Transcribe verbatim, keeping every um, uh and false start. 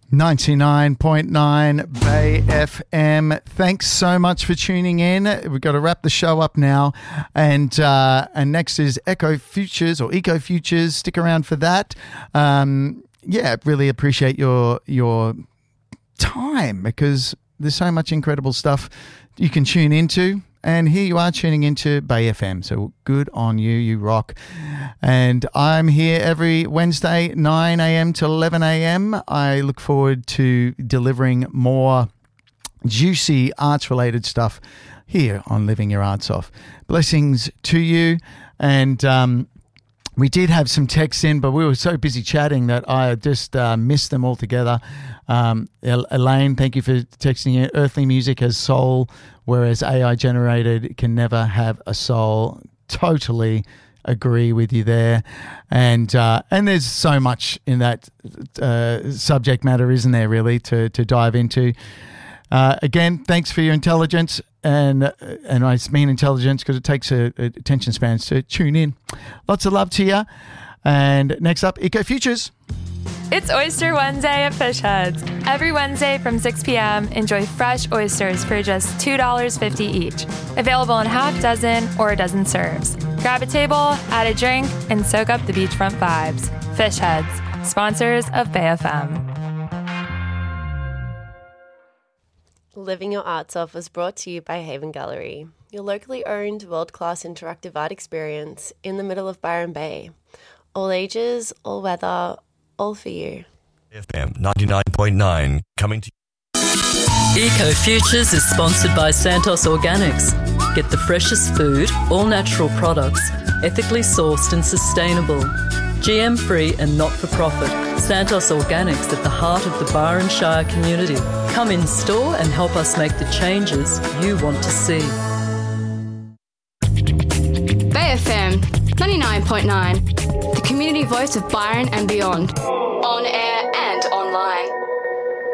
ninety-nine point nine Bay F M. Thanks so much for tuning in. We've got to wrap the show up now. And uh, and next is Echo Futures or Eco Futures. Stick around for that. Um, yeah, really appreciate your your time because there's so much incredible stuff you can tune into. And here you are tuning into Bay F M. So good on you, you rock. And I'm here every Wednesday, nine a.m. to eleven a.m. I look forward to delivering more juicy arts-related stuff here on Living Your Arts Off. Blessings to you. And um, we did have some texts in, but we were so busy chatting that I just uh, missed them altogether. Um, Elaine, thank you for texting in. Earthly music has soul, whereas A I generated can never have a soul. Totally agree with you there. And uh, and there's so much in that uh, subject matter, isn't there, really, to, to dive into. Uh, again, thanks for your intelligence. And and I mean intelligence because it takes a, a attention spans to tune in. Lots of love to you. And next up, Eco Futures. It's Oyster Wednesday at Fish Heads. Every Wednesday from six p.m., enjoy fresh oysters for just two dollars and fifty cents each. Available in half dozen or a dozen serves. Grab a table, add a drink, and soak up the beachfront vibes. Fish Heads, sponsors of Bay F M. Living Your Arts Off was brought to you by Haven Gallery, your locally owned world-class interactive art experience in the middle of Byron Bay. All ages, all weather, all for you. F M ninety-nine point nine coming to you. Eco Futures is sponsored by Santos Organics. Get the freshest food, all natural products, ethically sourced and sustainable. G M-free and not-for-profit. Santos Organics at the heart of the Byron Shire community. Come in store and help us make the changes you want to see. Bay F M ninety-nine point nine, the community voice of Byron and beyond. On air and online.